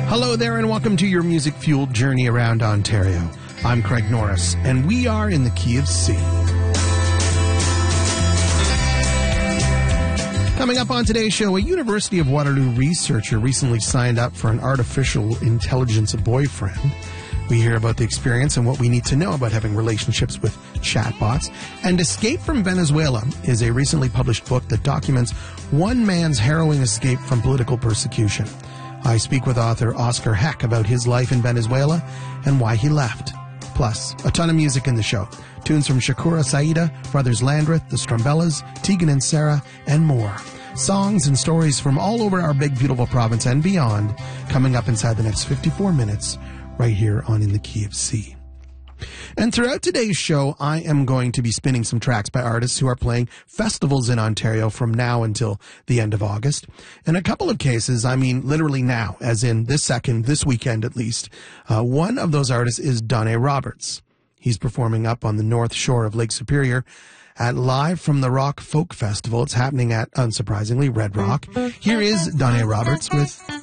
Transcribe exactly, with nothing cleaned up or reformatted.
Hello there and welcome to your music-fueled journey around Ontario. I'm Craig Norris, and we are in the key of C. Coming up on today's show, a University of Waterloo researcher recently signed up for an artificial intelligence boyfriend. We hear about the experience and what we need to know about having relationships with chatbots. And Escape from Venezuela is a recently published book that documents one man's harrowing escape from political persecution. I speak with author Oscar Heck about his life in Venezuela and why he left. Plus, a ton of music in the show. Tunes from Shakura Saida, Brothers Landreth, the Strumbellas, Tegan and Sarah, and more. Songs and stories from all over our big, beautiful province and beyond, coming up inside the next fifty-four minutes, right here on In the Key of C. And throughout today's show, I am going to be spinning some tracks by artists who are playing festivals in Ontario from now until the end of August. In a couple of cases, I mean literally now, as in this second, this weekend at least. Uh, one of those artists is Donné Roberts. He's performing up on the north shore of Lake Superior at Live from the Rock Folk Festival. It's happening at, unsurprisingly, Red Rock. Here is Donné Roberts with